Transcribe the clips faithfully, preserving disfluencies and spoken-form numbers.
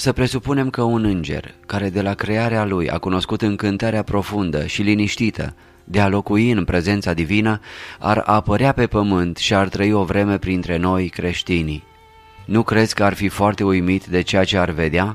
Să presupunem că un înger, care de la crearea lui a cunoscut încântarea profundă și liniștită de a locui în prezența divină, ar apărea pe pământ și ar trăi o vreme printre noi creștinii. Nu crezi că ar fi foarte uimit de ceea ce ar vedea?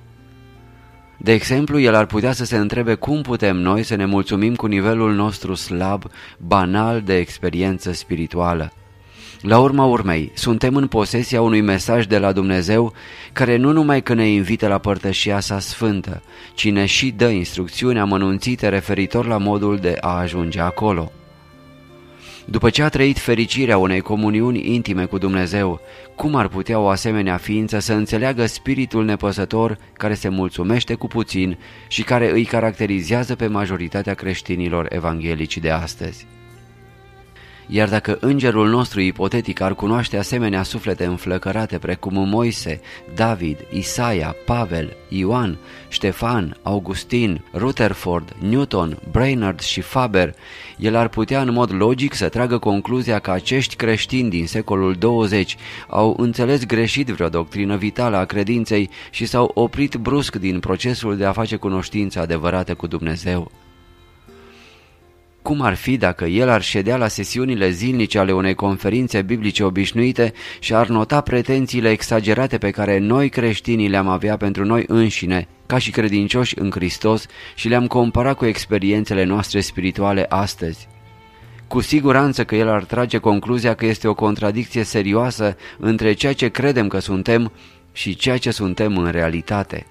De exemplu, el ar putea să se întrebe cum putem noi să ne mulțumim cu nivelul nostru slab, banal de experiență spirituală. La urma urmei, suntem în posesia unui mesaj de la Dumnezeu care nu numai că ne invită la părtășia sa sfântă, ci ne și dă instrucțiuni amănunțite referitor la modul de a ajunge acolo. După ce a trăit fericirea unei comuniuni intime cu Dumnezeu, cum ar putea o asemenea ființă să înțeleagă spiritul nepăsător care se mulțumește cu puțin și care îi caracterizează pe majoritatea creștinilor evanghelici de astăzi? Iar dacă îngerul nostru ipotetic ar cunoaște asemenea suflete înflăcărate precum Moise, David, Isaia, Pavel, Ioan, Ștefan, Augustin, Rutherford, Newton, Brainerd și Faber, el ar putea în mod logic să tragă concluzia că acești creștini din secolul douăzeci au înțeles greșit vreo doctrină vitală a credinței și s-au oprit brusc din procesul de a face cunoștință adevărată cu Dumnezeu. Cum ar fi dacă el ar ședea la sesiunile zilnice ale unei conferințe biblice obișnuite și ar nota pretențiile exagerate pe care noi creștinii le-am avea pentru noi înșine, ca și credincioși în Hristos, și le-am compara cu experiențele noastre spirituale astăzi? Cu siguranță că el ar trage concluzia că este o contradicție serioasă între ceea ce credem că suntem și ceea ce suntem în realitate.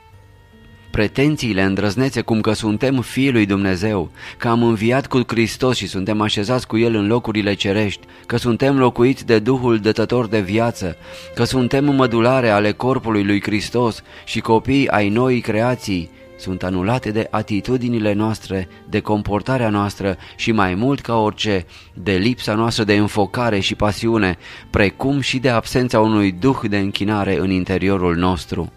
Pretențiile îndrăznețe cum că suntem fiii lui Dumnezeu, că am înviat cu Hristos și suntem așezați cu El în locurile cerești, că suntem locuiți de Duhul dătător de viață, că suntem mădulare ale corpului lui Hristos și copii ai noii creații, sunt anulate de atitudinile noastre, de comportarea noastră și mai mult ca orice, de lipsa noastră de înfocare și pasiune, precum și de absența unui duh de închinare în interiorul nostru.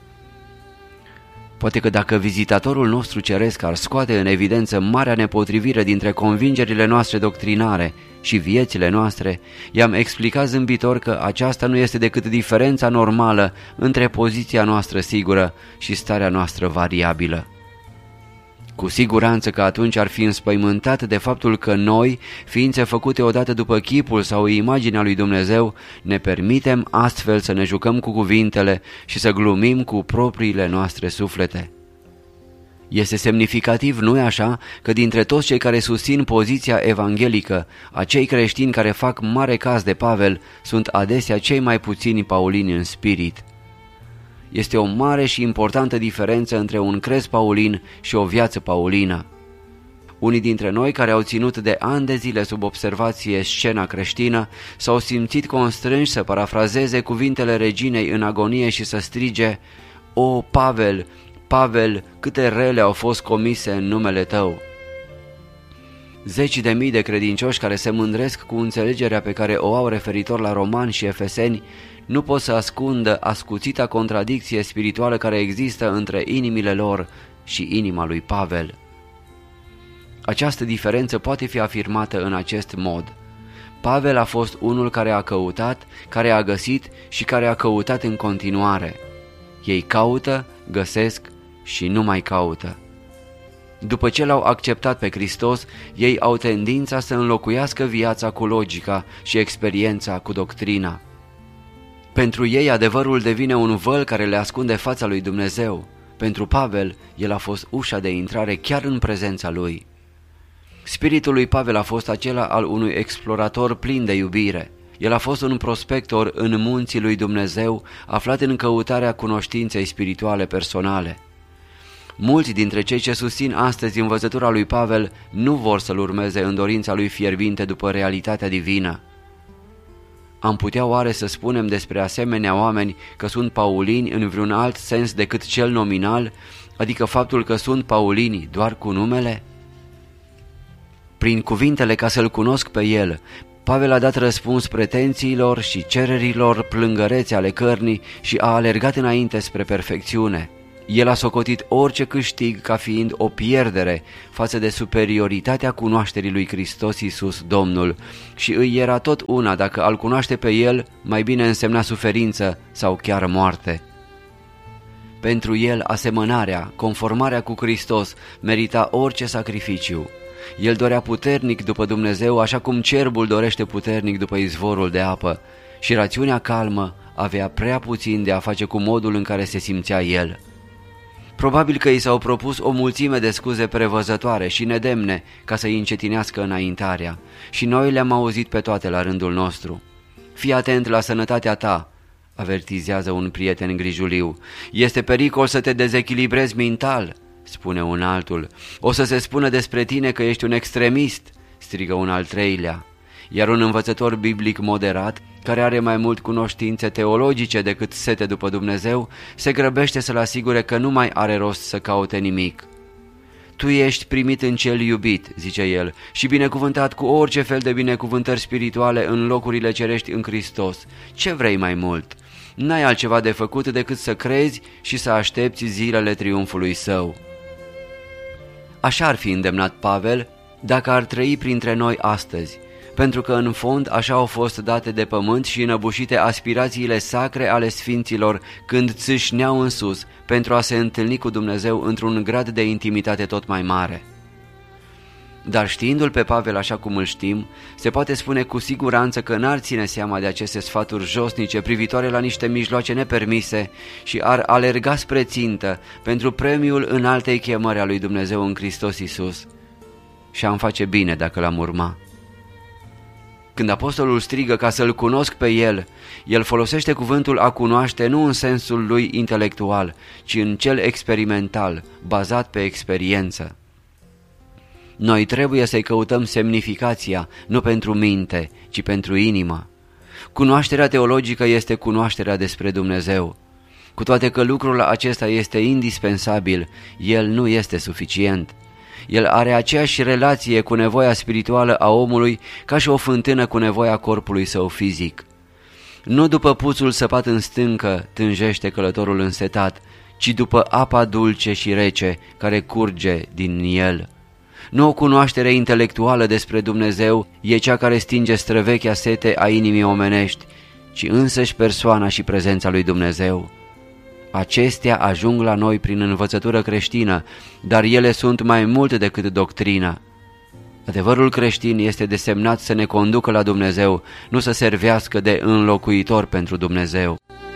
Poate că dacă vizitatorul nostru ceresc ar scoate în evidență marea nepotrivire dintre convingerile noastre doctrinare și viețile noastre, i-am explicat zâmbitor că aceasta nu este decât diferența normală între poziția noastră sigură și starea noastră variabilă. Cu siguranță că atunci ar fi înspăimântat de faptul că noi, ființe făcute odată după chipul sau imaginea lui Dumnezeu, ne permitem astfel să ne jucăm cu cuvintele și să glumim cu propriile noastre suflete. Este semnificativ, nu-i așa, că dintre toți cei care susțin poziția evanghelică, acei creștini care fac mare caz de Pavel sunt adesea cei mai puțini paulini în spirit. Este o mare și importantă diferență între un crez paulin și o viață paulină. Unii dintre noi care au ținut de ani de zile sub observație scena creștină s-au simțit constrânși să parafrazeze cuvintele reginei în agonie și să strige: "O, Pavel, Pavel, câte rele au fost comise în numele tău!" Zeci de mii de credincioși care se mândresc cu înțelegerea pe care o au referitor la romani și efeseni nu pot să ascundă ascuțita contradicție spirituală care există între inimile lor și inima lui Pavel. Această diferență poate fi afirmată în acest mod: Pavel a fost unul care a căutat, care a găsit și care a căutat în continuare. Ei caută, găsesc și nu mai caută. După ce l-au acceptat pe Hristos, ei au tendința să înlocuiască viața cu logica și experiența cu doctrina. Pentru ei adevărul devine un văl care le ascunde fața lui Dumnezeu. Pentru Pavel, el a fost ușa de intrare chiar în prezența lui. Spiritul lui Pavel a fost acela al unui explorator plin de iubire. El a fost un prospector în munții lui Dumnezeu, aflat în căutarea cunoștinței spirituale personale. Mulți dintre cei ce susțin astăzi învățătura lui Pavel nu vor să-l urmeze în dorința lui fierbinte după realitatea divină. Am putea oare să spunem despre asemenea oameni că sunt paulini în vreun alt sens decât cel nominal, adică faptul că sunt paulini doar cu numele? Prin cuvintele "ca să-l cunosc pe el", Pavel a dat răspuns pretențiilor și cererilor plângărețe ale cărnii și a alergat înainte spre perfecțiune. El a socotit orice câștig ca fiind o pierdere față de superioritatea cunoașterii lui Hristos Iisus Domnul și îi era tot una dacă al cunoaște pe El mai bine însemna suferință sau chiar moarte. Pentru el, asemănarea, conformarea cu Hristos, merita orice sacrificiu. El dorea puternic după Dumnezeu, așa cum cerbul dorește puternic după izvorul de apă, și rațiunea calmă avea prea puțin de a face cu modul în care se simțea el. Probabil că i s-au propus o mulțime de scuze prevăzătoare și nedemne ca să-i încetinească înaintarea, și noi le-am auzit pe toate la rândul nostru. Fii atent la sănătatea ta, avertizează un prieten grijuliu. Este pericol să te dezechilibrezi mental, spune un altul. O să se spună despre tine că ești un extremist, strigă un al treilea. Iar un învățător biblic moderat, care are mai mult cunoștințe teologice decât sete după Dumnezeu, se grăbește să-l asigure că nu mai are rost să caute nimic. Tu ești primit în cel iubit, zice el, și binecuvântat cu orice fel de binecuvântări spirituale în locurile cerești în Hristos. Ce vrei mai mult? N-ai altceva de făcut decât să crezi și să aștepți zilele triumfului său. Așa ar fi îndemnat Pavel dacă ar trăi printre noi astăzi, pentru că în fond așa au fost date de pământ și înăbușite aspirațiile sacre ale sfinților când țâșneau în sus pentru a se întâlni cu Dumnezeu într-un grad de intimitate tot mai mare. Dar știindu-l pe Pavel așa cum îl știm, se poate spune cu siguranță că n-ar ține seama de aceste sfaturi josnice privitoare la niște mijloace nepermise și ar alerga spre țintă pentru premiul înaltei chemări a lui Dumnezeu în Hristos Iisus. Și am face bine dacă l-am urma. Când apostolul strigă ca să-l cunosc pe el, el folosește cuvântul a cunoaște nu în sensul lui intelectual, ci în cel experimental, bazat pe experiență. Noi trebuie să-i căutăm semnificația, nu pentru minte, ci pentru inimă. Cunoașterea teologică este cunoașterea despre Dumnezeu. Cu toate că lucrul acesta este indispensabil, el nu este suficient. El are aceeași relație cu nevoia spirituală a omului ca și o fântână cu nevoia corpului său fizic. Nu după puțul săpat în stâncă tânjește călătorul însetat, ci după apa dulce și rece care curge din el. Nu o cunoaștere intelectuală despre Dumnezeu e cea care stinge străvechea sete a inimii omenești, ci însăși persoana și prezența lui Dumnezeu. Acestea ajung la noi prin învățătură creștină, dar ele sunt mai mult decât doctrină. Adevărul creștin este desemnat să ne conducă la Dumnezeu, nu să servească de înlocuitor pentru Dumnezeu.